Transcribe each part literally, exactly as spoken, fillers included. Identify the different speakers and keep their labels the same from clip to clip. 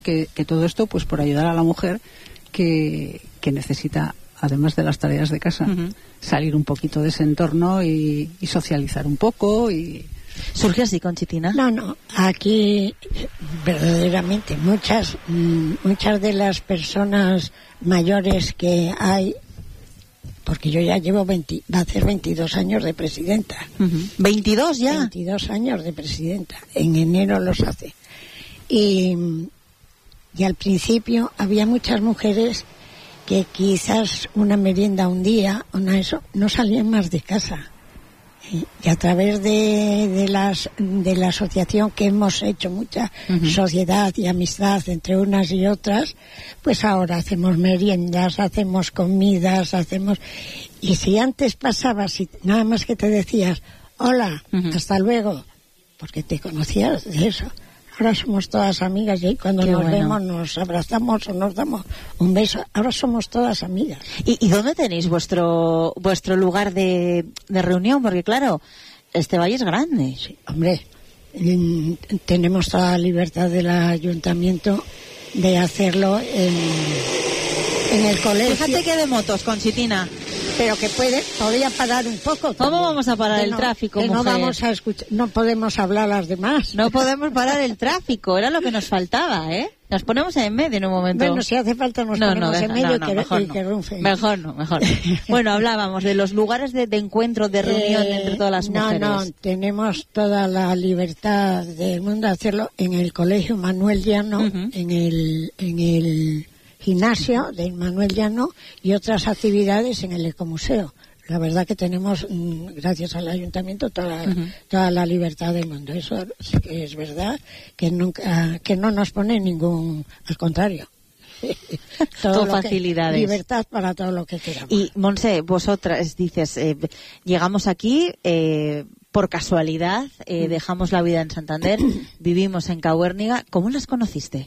Speaker 1: Que, que todo esto pues por ayudar a la mujer que, que necesita, además de las tareas de casa, uh-huh. salir un poquito de ese entorno y, y socializar un poco. Y
Speaker 2: ¿surge así, Conchitina?
Speaker 3: No, no, aquí verdaderamente muchas muchas de las personas mayores que hay, porque yo ya llevo veinte, va a hacer veintidós años de presidenta.
Speaker 2: Uh-huh. ¿veintidós ya?
Speaker 3: veintidós años de presidenta, en enero los hace. Y Y al principio había muchas mujeres que quizás una merienda un día, o no, eso, no salían más de casa. Y, y a través de, de, las, de la asociación que hemos hecho mucha uh-huh. sociedad y amistad entre unas y otras, pues ahora hacemos meriendas, hacemos comidas, hacemos... Y si antes pasabas y nada más que te decías, hola, uh-huh. hasta luego, porque te conocías de eso. Ahora somos todas amigas y cuando Qué nos bueno. vemos nos abrazamos o nos damos un beso. Ahora somos todas amigas.
Speaker 2: ¿Y, y dónde tenéis vuestro vuestro lugar de, de reunión? Porque claro, este valle es grande.
Speaker 3: Sí, hombre, en, tenemos toda la libertad del ayuntamiento de hacerlo en, en el colegio.
Speaker 2: Fíjate que de motos, Conchitina.
Speaker 3: Pero que puede, podría parar un poco.
Speaker 2: ¿Cómo también. Vamos a parar
Speaker 3: que
Speaker 2: el
Speaker 3: no,
Speaker 2: tráfico,
Speaker 3: que
Speaker 2: mujer?
Speaker 3: no vamos a escuchar, no podemos hablar las demás.
Speaker 2: No podemos parar el tráfico, era lo que nos faltaba, ¿eh? Nos ponemos en medio en un momento.
Speaker 3: Bueno, si hace falta nos
Speaker 2: no,
Speaker 3: ponemos
Speaker 2: no, deja,
Speaker 3: en medio
Speaker 2: no,
Speaker 3: y,
Speaker 2: no,
Speaker 3: que,
Speaker 2: mejor
Speaker 3: y
Speaker 2: no.
Speaker 3: que runfen.
Speaker 2: Mejor no, mejor no. Bueno, hablábamos de los lugares de, de encuentro, de reunión eh, entre todas las
Speaker 3: no,
Speaker 2: mujeres.
Speaker 3: No, no, tenemos toda la libertad del mundo de hacerlo en el Colegio Manuel Llano, uh-huh. en el... En el gimnasio de Manuel Llano y otras actividades en el Ecomuseo. La verdad que tenemos, gracias al ayuntamiento, toda, uh-huh. toda la libertad del mundo. Eso sí que es verdad, que nunca, que no nos pone ningún, al contrario.
Speaker 2: Todo facilidades.
Speaker 3: Que, libertad para todo lo que queramos.
Speaker 2: Y Montse, vosotras dices, eh, llegamos aquí eh, por casualidad, eh, dejamos la vida en Santander, vivimos en Cahuérniga. ¿Cómo las conociste?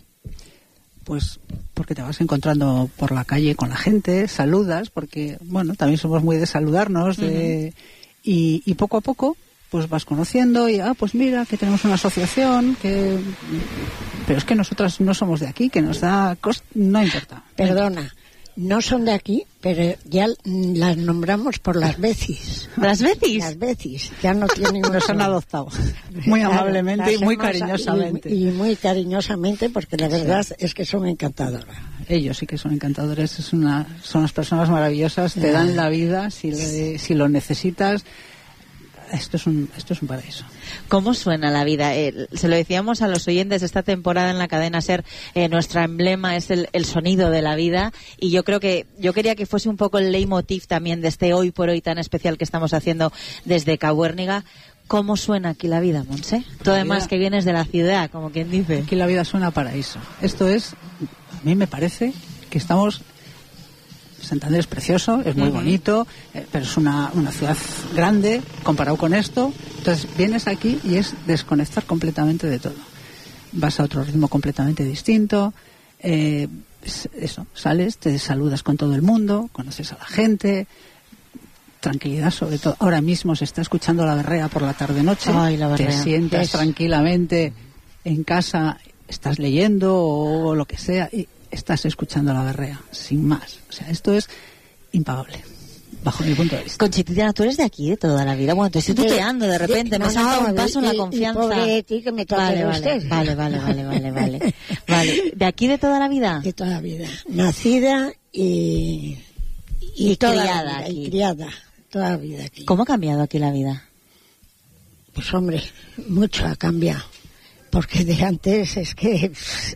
Speaker 1: Pues porque te vas encontrando por la calle con la gente, saludas, porque, bueno, también somos muy de saludarnos, de, uh-huh. y, y poco a poco, pues vas conociendo y, ah, pues mira, que tenemos una asociación, que... Pero es que nosotras no somos de aquí, que nos da... Cost... No importa.
Speaker 3: Perdona, no son de aquí, pero ya las nombramos por las vecis.
Speaker 2: ¿Las vecis?
Speaker 3: Las vecis, ya no tienen...
Speaker 1: Nos han adoptado, muy amablemente claro, y muy cariñosamente.
Speaker 3: Y, y muy cariñosamente, porque la verdad sí. es que son encantadoras.
Speaker 1: Ellos sí que son encantadores, es una, son unas personas maravillosas, te dan la vida si, le, si lo necesitas. Esto es un esto es un paraíso.
Speaker 2: ¿Cómo suena la vida? Eh, se lo decíamos a los oyentes esta temporada en la cadena SER, eh, nuestro emblema es el, el sonido de la vida, y yo creo que yo quería que fuese un poco el leitmotiv también de este hoy por hoy tan especial que estamos haciendo desde Cahuérniga. ¿Cómo suena aquí la vida, Montse? Tú además que vienes de la ciudad, como quien dice.
Speaker 1: Aquí la vida suena a paraíso. Esto es, a mí me parece que estamos... Santander es precioso, es muy uh-huh. bonito, eh, pero es una, una ciudad grande comparado con esto. Entonces vienes aquí y es desconectar completamente de todo. Vas a otro ritmo completamente distinto. Eh, eso, sales, te saludas con todo el mundo, conoces a la gente. Tranquilidad sobre todo. Ahora mismo se está escuchando la berrea por la tarde-noche.
Speaker 2: Ay, la berrea.
Speaker 1: Te sientas
Speaker 2: es...
Speaker 1: tranquilamente en casa, estás leyendo o lo que sea y estás escuchando la berrea, sin más. O sea, esto es impagable, bajo mi punto de vista.
Speaker 2: Conchitina, tú eres de aquí de toda la vida. Bueno, te estoy tuteando de repente, me has dado un paso en la confianza.
Speaker 3: Pobre de ti que me toque
Speaker 2: vale,
Speaker 3: usted.
Speaker 2: Vale, vale, vale, vale, vale. Vale, ¿de aquí de toda la vida?
Speaker 3: De toda la vida. Nacida y... Y,
Speaker 2: y
Speaker 3: toda
Speaker 2: criada
Speaker 3: la vida,
Speaker 2: aquí.
Speaker 3: Y criada, toda la vida aquí.
Speaker 2: ¿Cómo ha cambiado aquí la vida?
Speaker 3: Pues hombre, mucho ha cambiado. Porque de antes es que...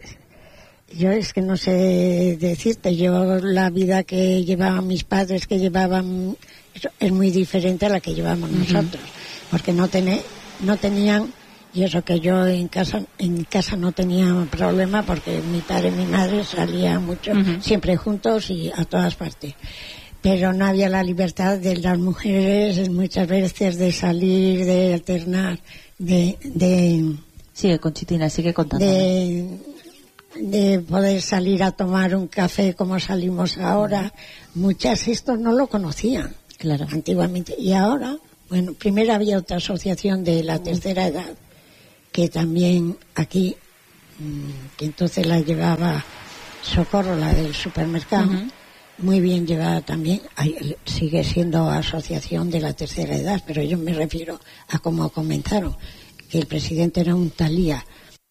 Speaker 3: Yo es que no sé decirte, yo la vida que llevaban mis padres, que llevaban, eso es muy diferente a la que llevamos uh-huh. nosotros, porque no tené, no tenían, y eso que yo en casa, en casa no tenía problema, porque mi padre y mi madre salían mucho, uh-huh. siempre juntos y a todas partes. Pero no había la libertad de las mujeres muchas veces de salir, de alternar, de, de
Speaker 2: sigue Conchitina, sigue contando.
Speaker 3: De, de poder salir a tomar un café como salimos ahora. Muchas esto no lo conocían,
Speaker 2: claro,
Speaker 3: antiguamente. Y ahora, bueno, primero había otra asociación de la tercera edad, que también aquí que entonces la llevaba Socorro, la del supermercado, uh-huh. muy bien llevada también, sigue siendo asociación de la tercera edad, pero yo me refiero a cómo comenzaron, que el presidente era un talía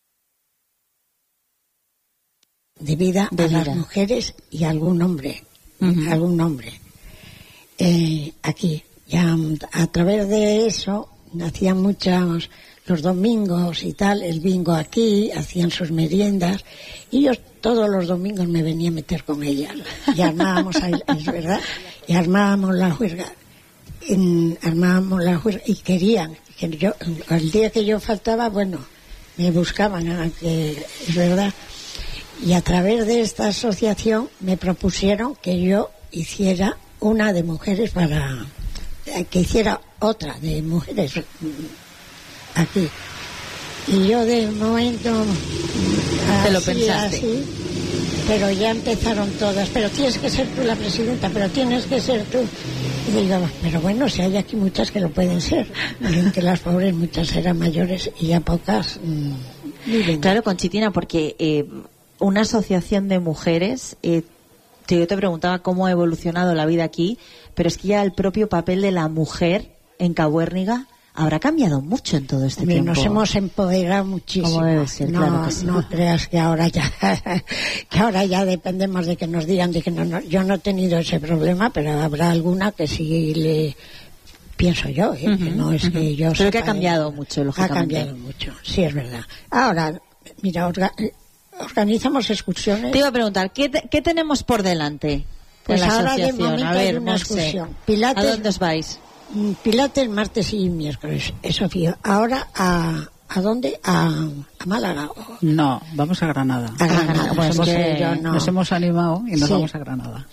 Speaker 3: de vida de a vida. Las mujeres y a algún hombre, uh-huh. algún hombre. Eh, aquí, ya a través de eso, hacían muchos, los domingos y tal, el bingo aquí, hacían sus meriendas, y yo todos los domingos me venía a meter con ellas, y armábamos, es verdad, y armábamos la juerga, en, armábamos la juerga, y querían, que yo, el día que yo faltaba, bueno, me buscaban, aunque es verdad. Y a través de esta asociación me propusieron que yo hiciera una de mujeres para... que hiciera otra de mujeres aquí. Y yo de momento...
Speaker 2: Te lo
Speaker 3: así,
Speaker 2: pensaste.
Speaker 3: Así, pero ya empezaron todas. Pero tienes que ser tú la presidenta, pero tienes que ser tú. Y digo, pero bueno, si hay aquí muchas que lo pueden ser. Que las pobres muchas eran mayores y ya pocas... Mmm,
Speaker 2: claro, Conchitina, porque... Eh, una asociación de mujeres, eh, yo te preguntaba cómo ha evolucionado la vida aquí, pero es que ya el propio papel de la mujer en Cabuérniga habrá cambiado mucho en todo este
Speaker 3: Hombre,
Speaker 2: tiempo.
Speaker 3: Nos hemos empoderado muchísimo.
Speaker 2: Como debe ser,
Speaker 3: no,
Speaker 2: claro que sí.
Speaker 3: No creas que ahora ya que ahora ya dependemos de que nos digan, de que no, no, yo no he tenido ese problema, pero habrá alguna que sí le... Pienso yo, ¿eh?
Speaker 2: Uh-huh,
Speaker 3: que no es uh-huh. que yo...
Speaker 2: Pero que ha cambiado mucho, lógicamente.
Speaker 3: Ha cambiado mucho, sí, es verdad. Ahora, mira, orga... organizamos excursiones.
Speaker 2: Te iba a preguntar, ¿qué, te, qué tenemos por delante?
Speaker 3: Pues
Speaker 2: en la
Speaker 3: ahora
Speaker 2: asociación?
Speaker 3: de momento
Speaker 2: a ver,
Speaker 3: hay una
Speaker 2: no
Speaker 3: excursión.
Speaker 2: Sé.
Speaker 3: Pilates,
Speaker 2: ¿A dónde os vais?
Speaker 3: Pilates martes y miércoles, eso fijo. Ahora a ¿a dónde? A, a Málaga.
Speaker 1: No, vamos a Granada.
Speaker 3: A Granada.
Speaker 1: Pues
Speaker 3: nos,
Speaker 1: hemos,
Speaker 3: que... yo no.
Speaker 1: nos hemos animado y nos
Speaker 3: sí.
Speaker 1: vamos a Granada.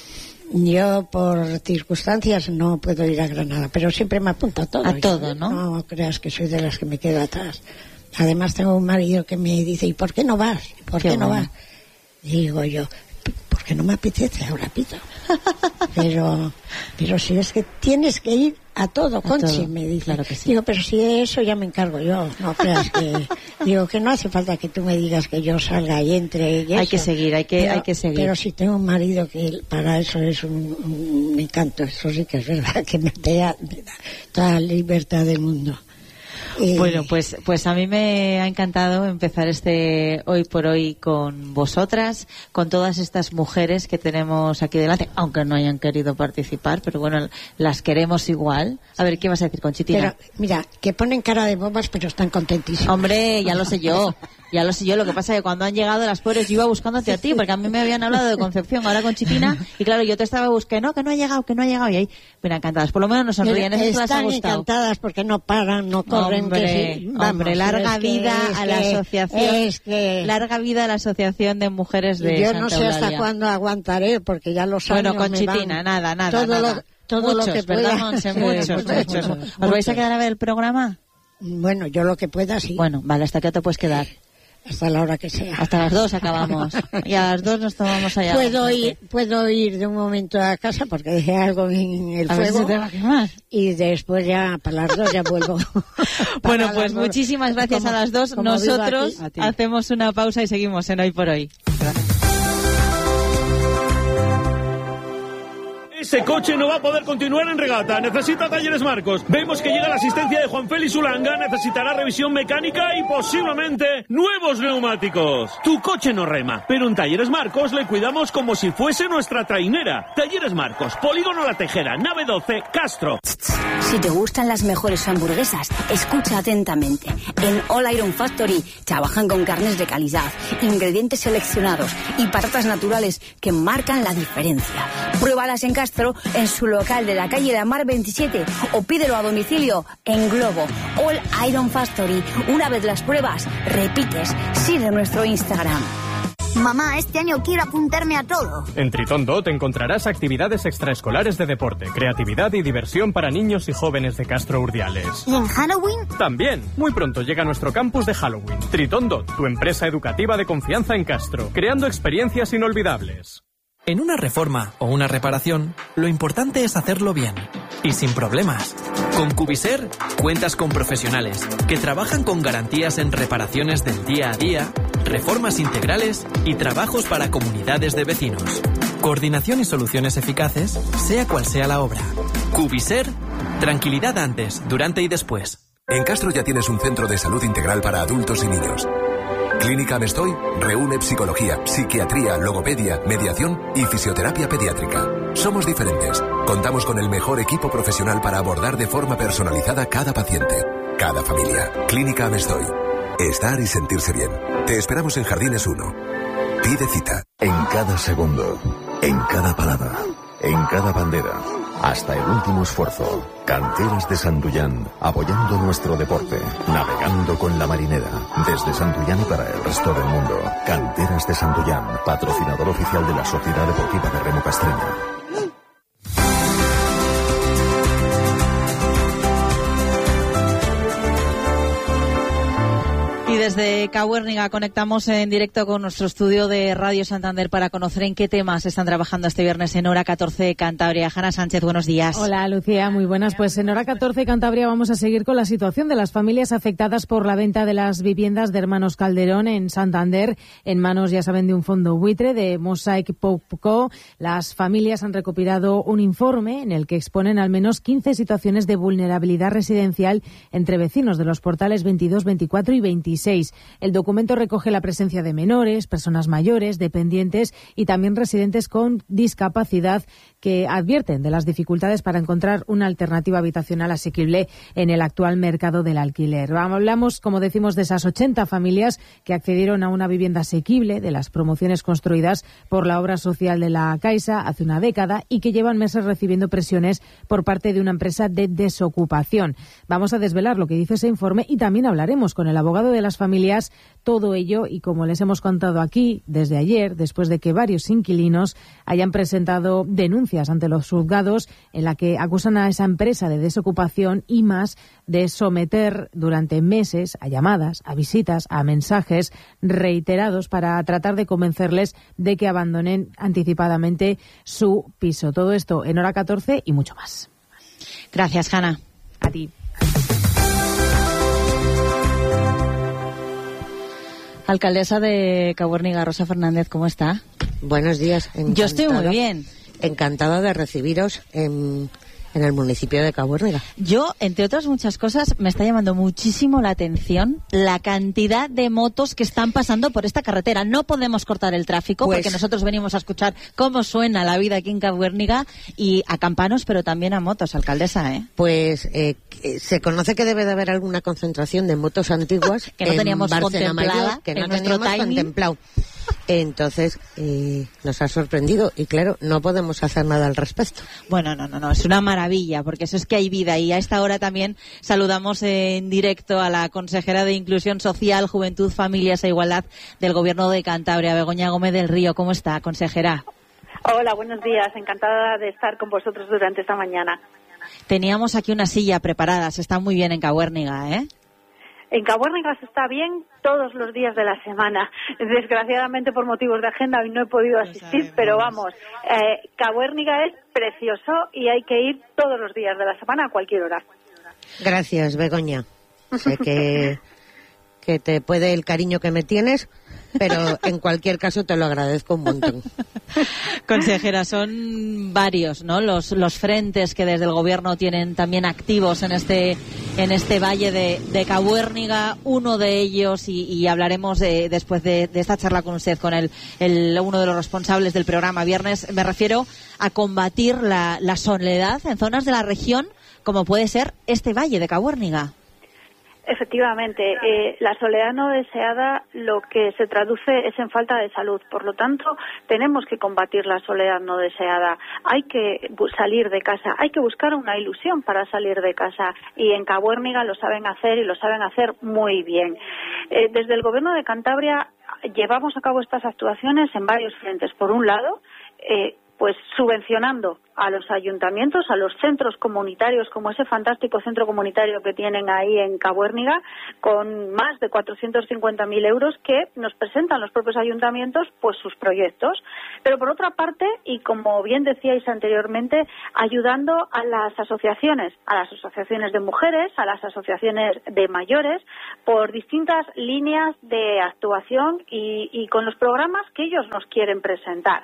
Speaker 3: Yo por circunstancias no puedo ir a Granada, pero siempre me apunto a todo.
Speaker 2: A todo, ¿no?
Speaker 3: No creas que soy de las que me quedo atrás. Además tengo un marido que me dice, ¿y por qué no vas? ¿Por qué, qué no bueno. vas? Digo yo, porque no me apetece, ahora pito. pero pero si es que tienes que ir a todo, a Conchi, todo. Me dice.
Speaker 2: Claro que sí.
Speaker 3: Digo, pero si eso ya me encargo yo, no creas que... Digo, que no hace falta que tú me digas que yo salga y entre y eso.
Speaker 2: Hay que seguir, hay que,
Speaker 3: pero,
Speaker 2: hay que seguir.
Speaker 3: Pero si tengo un marido que para eso es un, un encanto, eso sí que es verdad, que me da, me da toda la libertad del mundo. Eh,
Speaker 2: bueno, pues pues a mí me ha encantado empezar este Hoy por Hoy con vosotras, con todas estas mujeres que tenemos aquí delante, aunque no hayan querido participar, pero bueno, las queremos igual. A ver, ¿qué vas a decir, Conchitina?
Speaker 3: Pero, mira, que ponen cara de bobas, pero están contentísimas.
Speaker 2: Hombre, ya lo sé yo. Ya lo sé yo, lo que pasa es que cuando han llegado las pobres yo iba buscándote a ti, porque a mí me habían hablado de Concepción, ahora Conchitina, y claro, yo te estaba buscando, no, que no ha llegado, que no ha llegado, y ahí, mira, encantadas, por lo menos nos sonríen, eso les ha
Speaker 3: gustado. Están encantadas porque no paran, no corren.
Speaker 2: Hombre,
Speaker 3: que sí. Vamos,
Speaker 2: hombre, larga vida
Speaker 3: que,
Speaker 2: a la
Speaker 3: que,
Speaker 2: asociación,
Speaker 3: es que,
Speaker 2: larga vida a la asociación de mujeres de
Speaker 3: yo
Speaker 2: Santa
Speaker 3: no sé
Speaker 2: Eulalia.
Speaker 3: hasta cuándo aguantaré, porque ya los años
Speaker 2: Bueno, Conchitina,
Speaker 3: me van,
Speaker 2: nada, nada,
Speaker 3: todo
Speaker 2: nada.
Speaker 3: Lo, todo
Speaker 2: muchos,
Speaker 3: lo que
Speaker 2: ¿verdad,
Speaker 3: pueda.
Speaker 2: Monse? Muchos, muchos, muchos. ¿Os vais a quedar a ver el programa?
Speaker 3: Bueno, yo lo que pueda, sí.
Speaker 2: Bueno, vale, ¿hasta qué te puedes quedar?
Speaker 3: Hasta la hora que sea.
Speaker 2: Hasta las dos acabamos. Y a las dos nos tomamos allá.
Speaker 3: Puedo ir, puedo ir de un momento a casa porque dejé algo en el
Speaker 2: a
Speaker 3: fuego.
Speaker 2: Ver si te va a quemar.
Speaker 3: Y después ya para las dos ya vuelvo.
Speaker 2: Bueno, pues dos. Muchísimas gracias
Speaker 3: como,
Speaker 2: a las dos. Nosotros hacemos una pausa y seguimos en Hoy por Hoy.
Speaker 1: Gracias.
Speaker 4: Ese coche no va a poder continuar en regata. Necesita Talleres Marcos. Vemos que llega la asistencia de Juan Félix Ulanga. Necesitará revisión mecánica y posiblemente nuevos neumáticos. Tu coche no rema, pero en Talleres Marcos le cuidamos como si fuese nuestra trainera. Talleres Marcos, Polígono La Tejera, nave doce, Castro.
Speaker 5: Si te gustan las mejores hamburguesas, escucha atentamente. En All Iron Factory trabajan con carnes de calidad, ingredientes seleccionados y patatas naturales que marcan la diferencia. Pruébalas en Castro, en su local de la calle La Mar veintisiete, o pídelo a domicilio en Globo. All Iron Factory. Una vez las pruebas, repites. Sigue nuestro Instagram.
Speaker 6: Mamá, este año quiero apuntarme a todo.
Speaker 7: En Tritón Dot encontrarás actividades extraescolares de deporte, creatividad y diversión para niños y jóvenes de Castro Urdiales.
Speaker 6: ¿Y en Halloween?
Speaker 7: También. Muy pronto llega nuestro campus de Halloween. Tritón Dot, tu empresa educativa de confianza en Castro, creando experiencias inolvidables.
Speaker 8: En una reforma o una reparación, lo importante es hacerlo bien y sin problemas. Con Cubiser cuentas con profesionales que trabajan con garantías en reparaciones del día a día reformas integrales y trabajos para comunidades de vecinos. Coordinación y soluciones eficaces, sea cual sea la obra. Cubiser, tranquilidad antes, durante y después.
Speaker 9: En Castro ya tienes un centro de salud integral para adultos y niños. Clínica Mestoy reúne psicología, psiquiatría, logopedia, mediación y fisioterapia pediátrica. Somos diferentes. Contamos con el mejor equipo profesional para abordar de forma personalizada cada paciente, cada familia. Clínica Mestoy. Estar y sentirse bien. Te esperamos en Jardines uno. Pide cita.
Speaker 10: En cada segundo, en cada palabra, en cada bandera, hasta el último esfuerzo. Canteras de Santullán, apoyando nuestro deporte, navegando con la marinera, desde Santullán y para el resto del mundo. Canteras de Santullán, patrocinador oficial de la Sociedad Deportiva de Remo Castreña.
Speaker 2: Y desde Cabuérniga conectamos en directo con nuestro estudio de Radio Santander para conocer en qué temas están trabajando este viernes en Hora catorce Cantabria. Hanna Sánchez, buenos días.
Speaker 11: Hola, Lucía, muy buenas. Pues en Hora catorce Cantabria vamos a seguir con la situación de las familias afectadas por la venta de las viviendas de Hermanos Calderón en Santander, en manos, ya saben, de un fondo buitre de Mosaic Popco. Las familias han recopilado un informe en el que exponen al menos quince situaciones de vulnerabilidad residencial entre vecinos de los portales veintidós, veinticuatro y veintiséis. El documento recoge la presencia de menores, personas mayores, dependientes y también residentes con discapacidad que advierten de las dificultades para encontrar una alternativa habitacional asequible en el actual mercado del alquiler. Hablamos, como decimos, de esas ochenta familias que accedieron a una vivienda asequible, de las promociones construidas por la obra social de la Caixa hace una década y que llevan meses recibiendo presiones por parte de una empresa de desocupación. Vamos a desvelar lo que dice ese informe y también hablaremos con el abogado de las familias, todo ello, y como les hemos contado aquí desde ayer, después de que varios inquilinos hayan presentado denuncias ante los juzgados en la que acusan a esa empresa de desocupación y más de someter durante meses a llamadas, a visitas, a mensajes reiterados para tratar de convencerles de que abandonen anticipadamente su piso. Todo esto en Hora catorce y mucho más.
Speaker 2: Gracias, Hanna.
Speaker 11: A ti.
Speaker 2: Alcaldesa de Cabuérniga, Rosa Fernández, ¿cómo está?
Speaker 12: Buenos días. Encantada,
Speaker 2: Yo estoy muy bien.
Speaker 12: Encantada de recibiros en, en el municipio de Cabuérniga.
Speaker 2: Yo, entre otras muchas cosas, me está llamando muchísimo la atención la cantidad de motos que están pasando por esta carretera. No podemos cortar el tráfico pues, porque nosotros venimos a escuchar cómo suena la vida aquí en Cabuérniga y a campanos, pero también a motos, alcaldesa, ¿eh?
Speaker 12: Pues eh, se conoce que debe de haber alguna concentración de motos antiguas
Speaker 2: que no
Speaker 12: en
Speaker 2: teníamos
Speaker 12: Bárcena Mayor, que no teníamos
Speaker 2: timing.
Speaker 12: contemplado. Entonces, eh, nos ha sorprendido y claro, no podemos hacer nada al respecto.
Speaker 2: Bueno, no, no, no, es una maravilla, porque eso es que hay vida. Y a esta hora también saludamos en directo a la consejera de Inclusión Social, Juventud, Familias e Igualdad del Gobierno de Cantabria, Begoña Gómez del Río. ¿Cómo está, consejera?
Speaker 13: Hola, buenos días. Encantada de estar con vosotros durante esta mañana.
Speaker 2: Teníamos aquí una silla preparada, se está muy bien en Cabuérniga, ¿eh?
Speaker 13: En Cabuérniga se está bien todos los días de la semana. Desgraciadamente por motivos de agenda hoy no he podido asistir, pero vamos, eh, Cabuérniga es precioso y hay que ir todos los días de la semana a cualquier hora.
Speaker 12: Gracias, Begoña. Sé que, que te puede el cariño que me tienes, pero en cualquier caso te lo agradezco un montón.
Speaker 2: Consejera, son varios, ¿no? Los los frentes que desde el gobierno tienen también activos en este en este valle de, de Cabuérniga. Uno de ellos, y, y hablaremos de, después de, de esta charla con usted, con el, el uno de los responsables del programa Viernes, me refiero a combatir la, la soledad en zonas de la región, como puede ser este valle de Cabuérniga.
Speaker 13: Efectivamente, eh, la soledad no deseada lo que se traduce es en falta de salud. Por lo tanto, tenemos que combatir la soledad no deseada. Hay que salir de casa, hay que buscar una ilusión para salir de casa. Y en Cabuérniga lo saben hacer y lo saben hacer muy bien. Eh, desde el Gobierno de Cantabria llevamos a cabo estas actuaciones en varios frentes. Por un lado, eh, pues subvencionando a los ayuntamientos, a los centros comunitarios, como ese fantástico centro comunitario que tienen ahí en Cabuérniga, con más de cuatrocientos cincuenta mil euros que nos presentan los propios ayuntamientos, pues sus proyectos. Pero por otra parte, y como bien decíais anteriormente, ayudando a las asociaciones, a las asociaciones de mujeres, a las asociaciones de mayores, por distintas líneas de actuación y, y con los programas que ellos nos quieren presentar.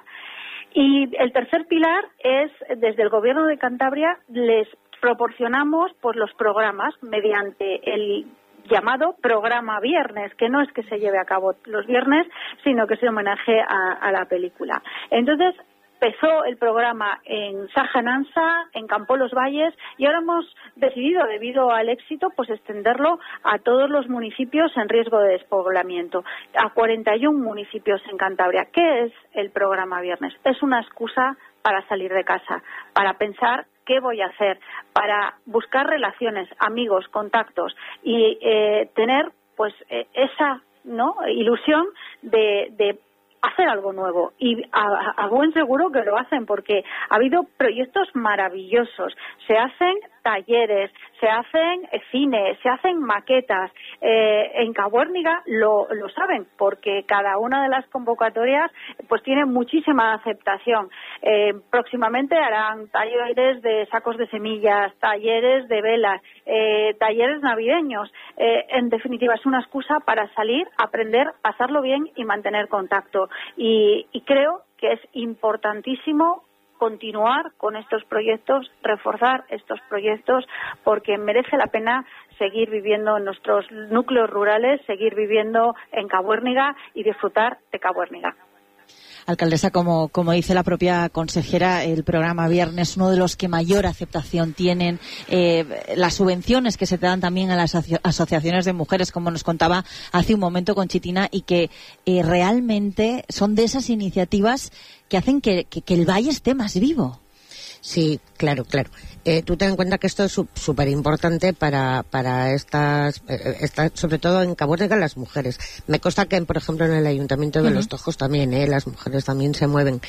Speaker 13: Y el tercer pilar es, desde el Gobierno de Cantabria, les proporcionamos pues los programas mediante el llamado Programa Viernes, que no es que se lleve a cabo los viernes, sino que se homenaje a, a la película. Entonces, empezó el programa en Saja Nansa, en Campo Los Valles, y ahora hemos decidido, debido al éxito, pues extenderlo a todos los municipios en riesgo de despoblamiento, a cuarenta y un municipios en Cantabria. ¿Qué es el programa Viernes? Es una excusa para salir de casa, para pensar qué voy a hacer, para buscar relaciones, amigos, contactos y eh, tener pues eh, esa no ilusión de, de hacer algo nuevo, y a, a buen seguro que lo hacen, porque ha habido proyectos maravillosos, se hacen talleres, se hacen cine, se hacen maquetas. Eh, en Cabuérniga lo, lo saben, porque cada una de las convocatorias pues tiene muchísima aceptación. Eh, próximamente harán talleres de sacos de semillas, talleres de velas, eh, talleres navideños. Eh, en definitiva, es una excusa para salir, aprender, pasarlo bien y mantener contacto. Y, y creo que es importantísimo continuar con estos proyectos, reforzar estos proyectos, porque merece la pena seguir viviendo en nuestros núcleos rurales, seguir viviendo en Cabuérniga y disfrutar de Cabuérniga.
Speaker 2: Alcaldesa, como, como dice la propia consejera, el programa Viernes es uno de los que mayor aceptación tienen. Eh, las subvenciones que se te dan también a las asoci- asociaciones de mujeres, como nos contaba hace un momento Conchitina, y que eh, realmente son de esas iniciativas que hacen que, que, que el valle esté más vivo.
Speaker 12: Sí, claro, claro. Eh, tú ten en cuenta que esto es súper importante para, para estas, eh, estas, sobre todo en Cabuérniga, las mujeres. Me consta que, por ejemplo, en el Ayuntamiento de uh-huh. Los Tojos también, eh, las mujeres también se mueven.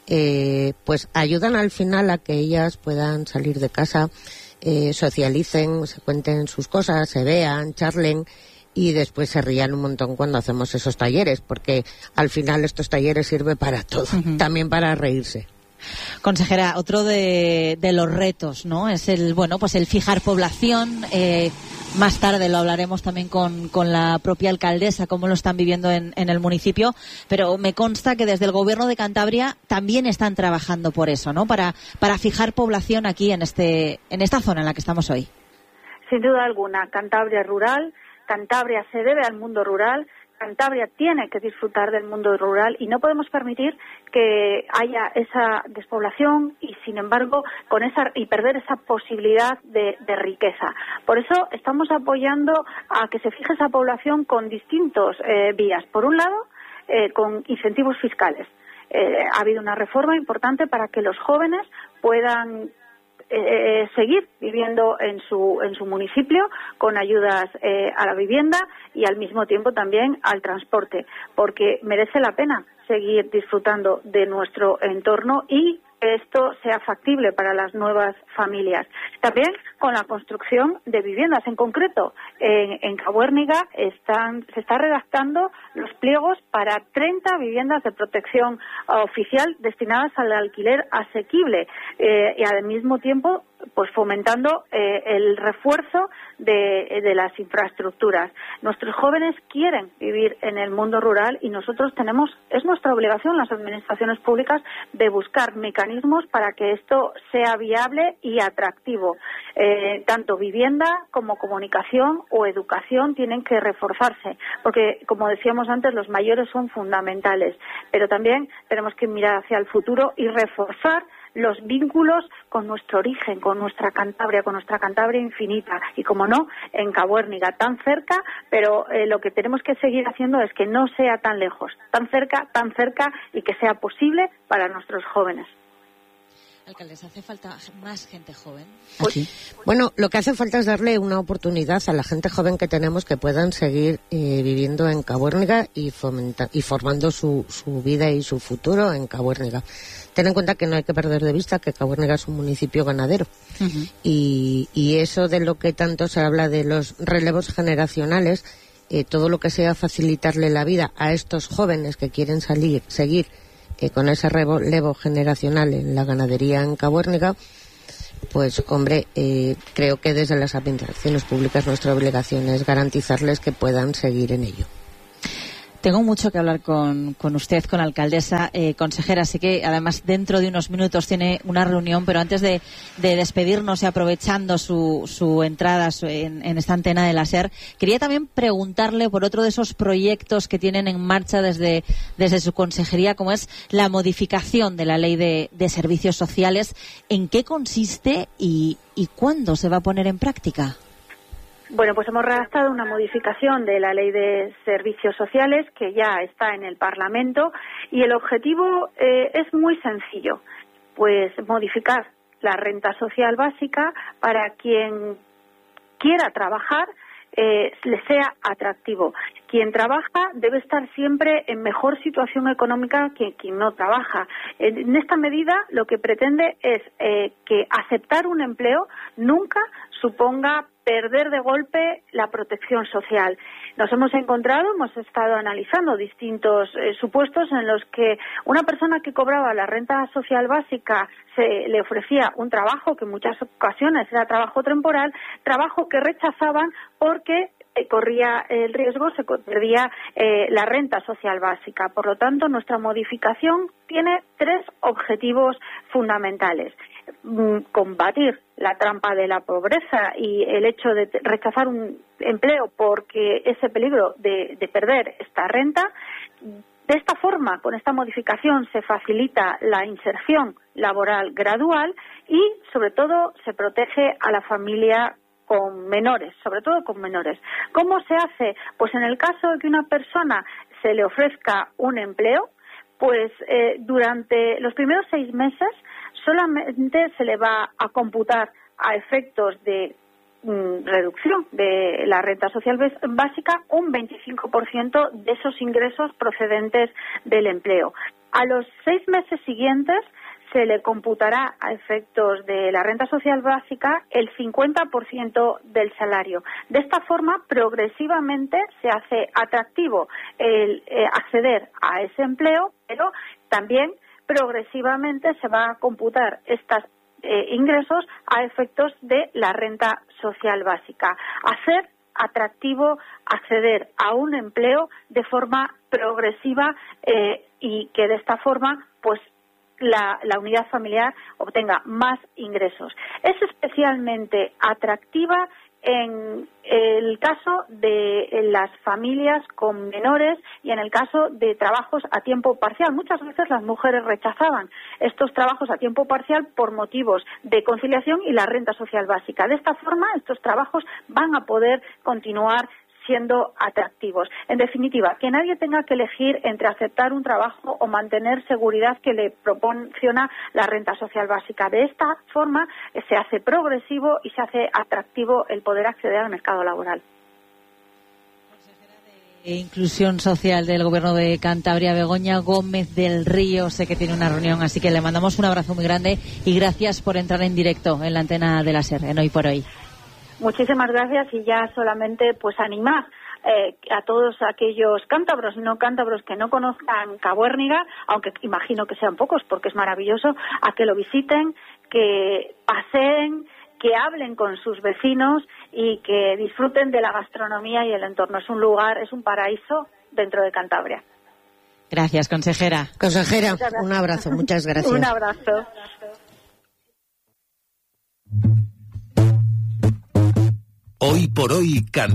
Speaker 12: Eh, pues ayudan al final a que ellas puedan salir de casa, eh, socialicen, se cuenten sus cosas, se vean, charlen, y después se rían un montón cuando hacemos esos talleres, porque al final estos talleres sirven para todo, uh-huh. también para reírse.
Speaker 2: Consejera, otro de, de los retos, ¿no? Es el, bueno, pues el fijar población. Eh, más tarde lo hablaremos también con, con la propia alcaldesa, cómo lo están viviendo en, en el municipio. Pero me consta que desde el Gobierno de Cantabria también están trabajando por eso, ¿no? Para, para fijar población aquí en este, en esta zona en la que estamos hoy.
Speaker 13: Sin duda alguna, Cantabria es rural, Cantabria se debe al mundo rural. Cantabria tiene que disfrutar del mundo rural y no podemos permitir que haya esa despoblación y, sin embargo, con esa y perder esa posibilidad de, de riqueza. Por eso estamos apoyando a que se fije esa población con distintos eh, vías. Por un lado, eh, con incentivos fiscales. Eh, ha habido una reforma importante para que los jóvenes puedan Eh, seguir viviendo en su en su municipio con ayudas eh, a la vivienda y al mismo tiempo también al transporte, porque merece la pena seguir disfrutando de nuestro entorno y que esto sea factible para las nuevas familias. También con la construcción de viviendas. En concreto, en, en Cabuérniga están, se está redactando los pliegos para treinta viviendas de protección uh, oficial destinadas al alquiler asequible eh, y al mismo tiempo pues fomentando eh, el refuerzo de, de las infraestructuras. Nuestros jóvenes quieren vivir en el mundo rural y nosotros tenemos, es nuestra obligación, las administraciones públicas, de buscar mecanismos para que esto sea viable y atractivo. Eh, tanto vivienda como comunicación o educación tienen que reforzarse, porque, como decíamos antes, los mayores son fundamentales, pero también tenemos que mirar hacia el futuro y reforzar los vínculos con nuestro origen, con nuestra Cantabria, con nuestra Cantabria infinita y, como no, en Cabuérniga, tan cerca, pero eh, lo que tenemos que seguir haciendo es que no sea tan lejos, tan cerca, tan cerca y que sea posible para nuestros jóvenes.
Speaker 2: Alcaldesa, ¿hace falta más gente joven?
Speaker 12: Aquí. Bueno, lo que hace falta es darle una oportunidad a la gente joven que tenemos que puedan seguir eh, viviendo en Cabuérniga y, fomenta, y formando su, su vida y su futuro en Cabuérniga. Ten en cuenta que no hay que perder de vista que Cabuérniga es un municipio ganadero. Uh-huh. y, y eso de lo que tanto se habla de los relevos generacionales, eh, todo lo que sea facilitarle la vida a estos jóvenes que quieren salir, seguir que con ese relevo generacional en la ganadería en Cabuérniga, pues hombre, eh, creo que desde las administraciones públicas nuestra obligación es garantizarles que puedan seguir en ello.
Speaker 2: Tengo mucho que hablar con, con usted, con la alcaldesa, eh, consejera, así que además dentro de unos minutos tiene una reunión, pero antes de, de despedirnos y aprovechando su, su entrada su, en, en esta antena de la SER, quería también preguntarle por otro de esos proyectos que tienen en marcha desde, desde su consejería, como es la modificación de la Ley de, de Servicios Sociales. ¿En qué consiste y, y cuándo se va a poner en práctica?
Speaker 13: Bueno, pues hemos redactado una modificación de la Ley de Servicios Sociales que ya está en el Parlamento y el objetivo eh, es muy sencillo, pues modificar la renta social básica para quien quiera trabajar eh, le sea atractivo. Quien trabaja debe estar siempre en mejor situación económica que quien no trabaja. En esta medida lo que pretende es eh, que aceptar un empleo nunca suponga perder de golpe la protección social. Nos hemos encontrado, hemos estado analizando distintos eh, supuestos en los que una persona que cobraba la renta social básica se le ofrecía un trabajo que en muchas ocasiones era trabajo temporal, trabajo que rechazaban porque eh, corría el riesgo, se perdía eh, la renta social básica. Por lo tanto, nuestra modificación tiene tres objetivos fundamentales. Combatir la trampa de la pobreza y el hecho de rechazar un empleo porque ese peligro de, de perder esta renta. De esta forma, con esta modificación, se facilita la inserción laboral gradual y, sobre todo, se protege a la familia con menores, sobre todo con menores. ¿Cómo se hace? Pues en el caso de que una persona se le ofrezca un empleo, pues eh, durante los primeros seis meses solamente se le va a computar a efectos de mm, reducción de la renta social básica un veinticinco por ciento de esos ingresos procedentes del empleo. A los seis meses siguientes se le computará a efectos de la renta social básica el cincuenta por ciento del salario. De esta forma, progresivamente se hace atractivo el eh, acceder a ese empleo, pero también progresivamente se va a computar estos eh, ingresos a efectos de la renta social básica. Hacer atractivo acceder a un empleo de forma progresiva eh, y que de esta forma pues la, la unidad familiar obtenga más ingresos. Es especialmente atractiva en el caso de las familias con menores y en el caso de trabajos a tiempo parcial. Muchas veces las mujeres rechazaban estos trabajos a tiempo parcial por motivos de conciliación y la renta social básica. De esta forma, estos trabajos van a poder continuar siendo atractivos. En definitiva, que nadie tenga que elegir entre aceptar un trabajo o mantener seguridad que le proporciona la renta social básica. De esta forma eh, se hace progresivo y se hace atractivo el poder acceder al mercado laboral.
Speaker 2: E Inclusión Social del Gobierno de Cantabria, Begoña Gómez del Río, sé que tiene una reunión, así que le mandamos un abrazo muy grande y gracias por entrar en directo en la antena de la SER, en Hoy por Hoy.
Speaker 13: Muchísimas gracias y ya solamente pues animar eh, a todos aquellos cántabros y no cántabros que no conozcan Cabuérniga, aunque imagino que sean pocos porque es maravilloso, a que lo visiten, que paseen, que hablen con sus vecinos y que disfruten de la gastronomía y el entorno. Es un lugar, es un paraíso dentro de Cantabria.
Speaker 2: Gracias, consejera.
Speaker 12: Consejera, un abrazo, muchas gracias.
Speaker 13: Un abrazo.
Speaker 9: Hoy por hoy,